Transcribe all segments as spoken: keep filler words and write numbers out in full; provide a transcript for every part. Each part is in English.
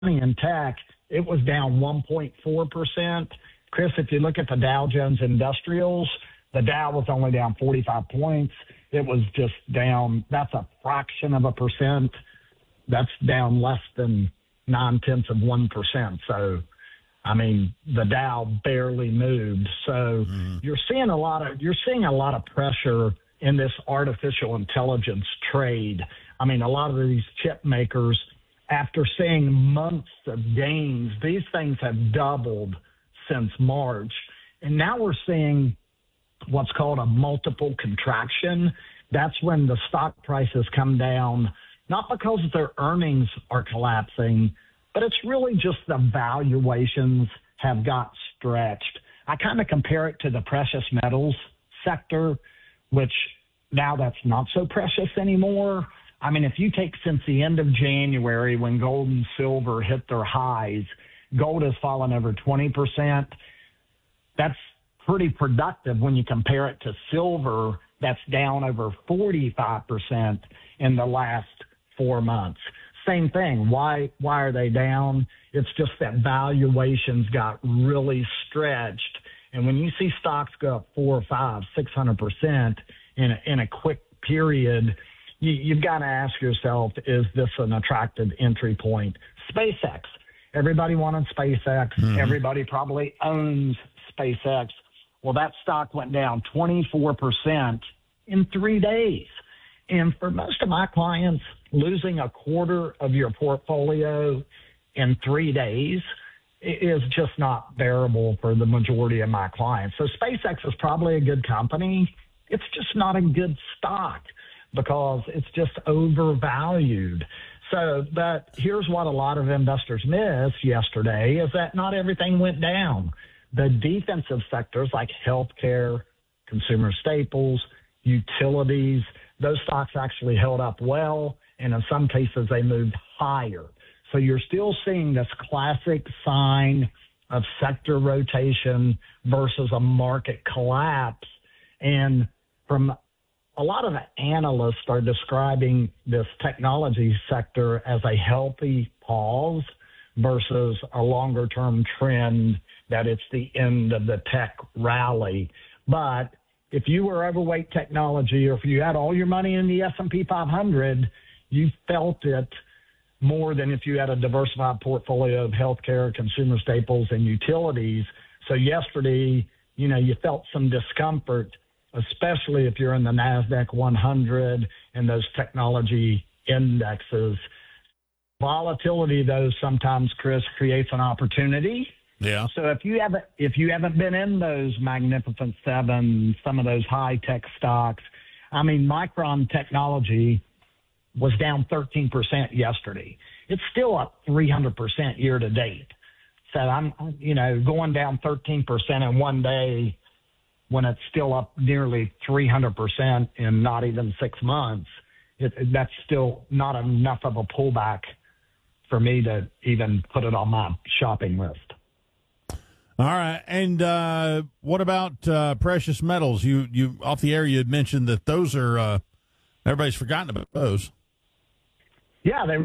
in tech, it was down one point four percent. Chris, if you look at the Dow Jones Industrials, the Dow was only down forty-five points. It was just down, that's a fraction of a percent. That's down less than nine-tenths of one percent. So, I mean, the Dow barely moved. So mm. you're seeing a lot of you're seeing a lot of pressure in this artificial intelligence trade. I mean, a lot of these chip makers, after seeing months of gains, these things have doubled since March. And now we're seeing what's called a multiple contraction. That's when the stock prices come down, not because their earnings are collapsing, but it's really just the valuations have got stretched. I kind of compare it to the precious metals sector, which now that's not so precious anymore. I mean, if you take since the end of January when gold and silver hit their highs, gold has fallen over twenty percent. That's pretty productive when you compare it to silver that's down over forty-five percent in the last four months. Same thing. Why why are they down? It's just that valuations got really stretched. And when you see stocks go up four, five, six hundred percent in a, in a quick period, you, you've got to ask yourself, is this an attractive entry point? SpaceX. Everybody wanted SpaceX. Mm-hmm. Everybody probably owns SpaceX. Well, that stock went down twenty-four percent in three days. And for most of my clients, losing a quarter of your portfolio in three days is just not bearable for the majority of my clients. So SpaceX is probably a good company. It's just not a good stock because it's just overvalued. So, but here's what a lot of investors missed yesterday is that not everything went down. The defensive sectors like healthcare, consumer staples, utilities, those stocks actually held up well, and in some cases they moved higher. So you're still seeing this classic sign of sector rotation versus a market collapse. And from a lot of analysts are describing this technology sector as a healthy pause versus a longer-term trend that it's the end of the tech rally. But if you were overweight technology or if you had all your money in the S and P five hundred, you felt it more than if you had a diversified portfolio of healthcare, consumer staples, and utilities. So yesterday, you know, you felt some discomfort, especially if you're in the NASDAQ one hundred and those technology indexes. Volatility, though, sometimes, Chris, creates an opportunity. Yeah. So if you haven't if you haven't been in those Magnificent Seven, some of those high tech stocks, I mean, Micron Technology was down thirteen percent yesterday. It's still up three hundred percent year to date. So I'm, you know, going down thirteen percent in one day when it's still up nearly three hundred percent in not even six months, it, that's still not enough of a pullback for me to even put it on my shopping list. All right. And uh, what about uh, precious metals? You, you off the air, you had mentioned that those are, uh, everybody's forgotten about those. Yeah, they.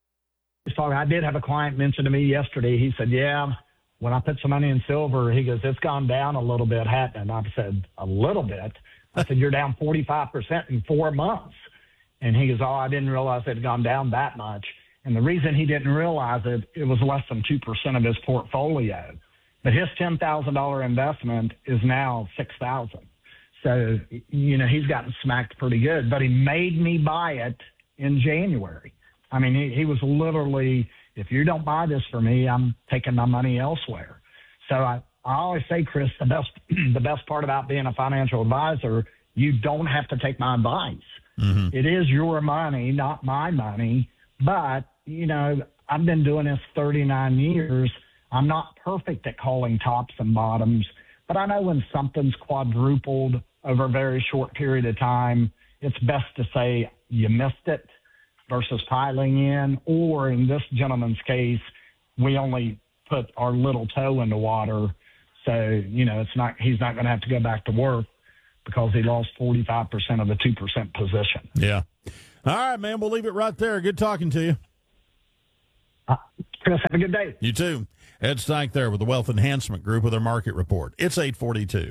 I did have a client mention to me yesterday. He said, yeah, when I put some money in silver, he goes, it's gone down a little bit, hasn't it? And I said, a little bit? I said, you're down forty-five percent in four months. And he goes, oh, I didn't realize it had gone down that much. And the reason he didn't realize it, it was less than two percent of his portfolio. But his ten thousand dollars investment is now six thousand dollars. So, you know, he's gotten smacked pretty good. But he made me buy it in January. I mean, he, he was literally, if you don't buy this for me, I'm taking my money elsewhere. So I, I always say, Chris, the best the best part about being a financial advisor, you don't have to take my advice. Mm-hmm. It is your money, not my money. But, you know, I've been doing this thirty-nine years. I'm not perfect at calling tops and bottoms, but I know when something's quadrupled over a very short period of time, it's best to say you missed it versus piling in, or in this gentleman's case, we only put our little toe in the water. So, you know, it's not, he's not going to have to go back to work because he lost forty-five percent of the two percent position. Yeah. All right, man, we'll leave it right there. Good talking to you. Uh, Chris, have a good day. You too. Ed Steich there with the Wealth Enhancement Group with their market report. It's eight forty-two.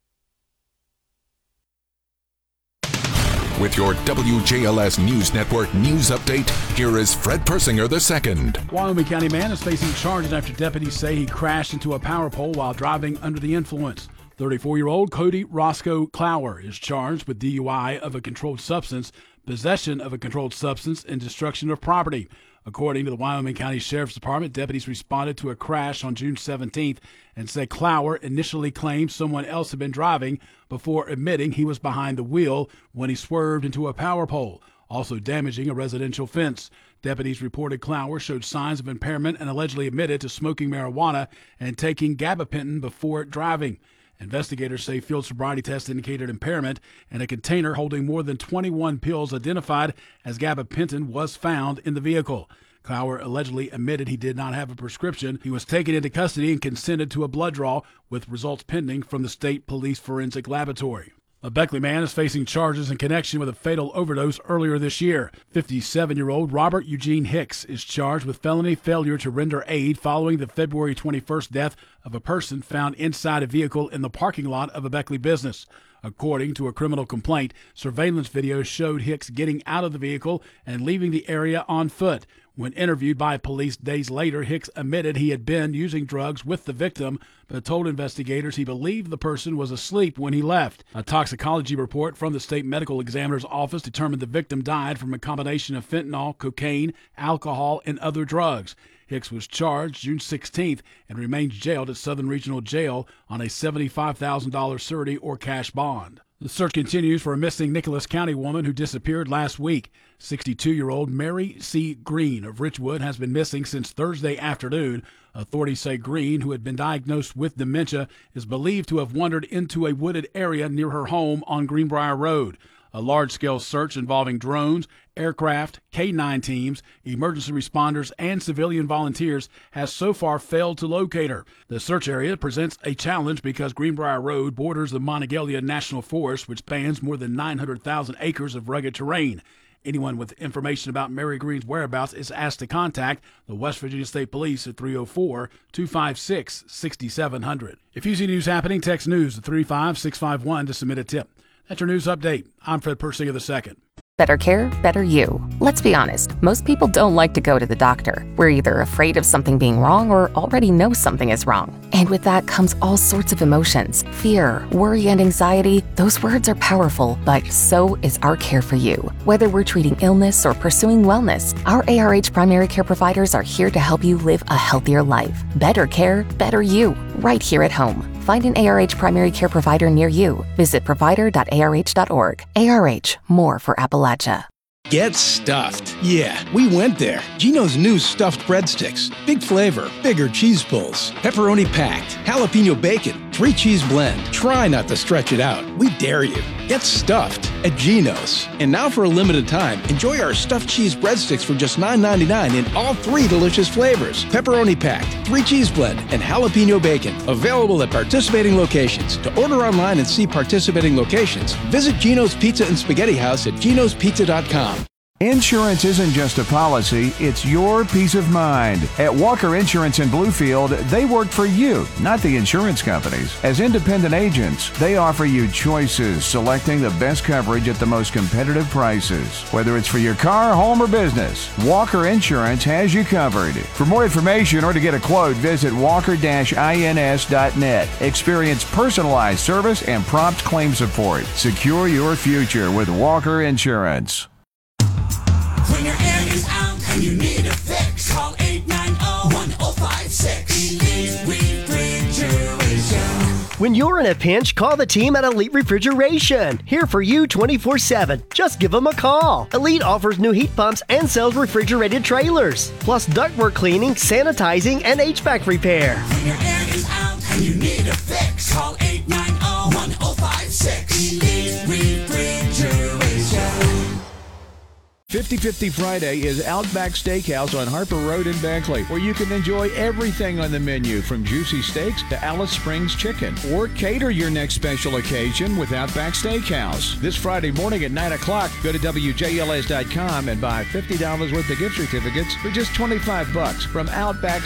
With your W J L S News Network news update, here is Fred Persinger the second. Wyoming County man is facing charges after deputies say he crashed into a power pole while driving under the influence. thirty-four-year-old Cody Roscoe Clower is charged with D U I of a controlled substance, possession of a controlled substance, and destruction of property. According to the Wyoming County Sheriff's Department, deputies responded to a crash on June seventeenth and said Clower initially claimed someone else had been driving before admitting he was behind the wheel when he swerved into a power pole, also damaging a residential fence. Deputies reported Clower showed signs of impairment and allegedly admitted to smoking marijuana and taking gabapentin before driving. Investigators say field sobriety tests indicated impairment, and a container holding more than twenty-one pills identified as gabapentin was found in the vehicle. Clower allegedly admitted he did not have a prescription. He was taken into custody and consented to a blood draw, with results pending from the State Police Forensic Laboratory. A Beckley man is facing charges in connection with a fatal overdose earlier this year. fifty-seven-year-old Robert Eugene Hicks is charged with felony failure to render aid following the February twenty-first death of a person found inside a vehicle in the parking lot of a Beckley business. According to a criminal complaint, surveillance video showed Hicks getting out of the vehicle and leaving the area on foot. When interviewed by police days later, Hicks admitted he had been using drugs with the victim, but told investigators he believed the person was asleep when he left. A toxicology report from the state medical examiner's office determined the victim died from a combination of fentanyl, cocaine, alcohol, and other drugs. Hicks was charged June sixteenth and remains jailed at Southern Regional Jail on a seventy-five thousand dollars surety or cash bond. The search continues for a missing Nicholas County woman who disappeared last week. sixty-two-year-old Mary C. Green of Richwood has been missing since Thursday afternoon. Authorities say Green, who had been diagnosed with dementia, is believed to have wandered into a wooded area near her home on Greenbrier Road. A large-scale search involving drones, aircraft, K nine teams, emergency responders, and civilian volunteers has so far failed to locate her. The search area presents a challenge because Greenbrier Road borders the Monongalia National Forest, which spans more than nine hundred thousand acres of rugged terrain. Anyone with information about Mary Green's whereabouts is asked to contact the West Virginia State Police at three oh four, two five six, six seven zero zero. If you see news happening, text news to three five six five one to submit a tip. That's your news update. I'm Fred Persinger the second. Better care, better you. Let's be honest, most people don't like to go to the doctor. We're either afraid of something being wrong or already know something is wrong. And with that comes all sorts of emotions. Fear, worry, and anxiety. Those words are powerful, but so is our care for you. Whether we're treating illness or pursuing wellness, our A R H primary care providers are here to help you live a healthier life. Better care, better you. Right here at home. Find an A R H primary care provider near you. Visit provider dot A R H dot org. A R H, more for Appalachia. Get stuffed. Yeah, we went there. Geno's new stuffed breadsticks. Big flavor, bigger cheese pulls, pepperoni packed, jalapeno bacon, three cheese blend. Try not to stretch it out. We dare you. Get stuffed at Geno's. And now for a limited time, enjoy our stuffed cheese breadsticks for just nine ninety-nine in all three delicious flavors. Pepperoni packed, three cheese blend, and jalapeno bacon. Available at participating locations. To order online and see participating locations, visit Geno's Pizza and Spaghetti House at genos pizza dot com. Insurance isn't just a policy, it's your peace of mind. At Walker Insurance in Bluefield, they work for you, not the insurance companies. As independent agents, they offer you choices, selecting the best coverage at the most competitive prices. Whether it's for your car, home, or business, Walker Insurance has you covered. For more information or to get a quote, visit walker dash ins dot net. Experience personalized service and prompt claim support. Secure your future with Walker Insurance. When your air is out and you need a fix, call eight nine zero, one zero five six. Elite Refrigeration. When you're in a pinch, call the team at Elite Refrigeration. Here for you twenty-four seven. Just give them a call. Elite offers new heat pumps and sells refrigerated trailers, plus ductwork cleaning, sanitizing, and H V A C repair. When your air is out and you need a fix, call eight nine zero, one zero five six. Elite Refrigeration. fifty fifty Friday is Outback Steakhouse on Harper Road in Beckley, where you can enjoy everything on the menu from juicy steaks to Alice Springs chicken. Or cater your next special occasion with Outback Steakhouse. This Friday morning at nine o'clock, go to W J L S dot com and buy fifty dollars worth of gift certificates for just twenty-five bucks from Outback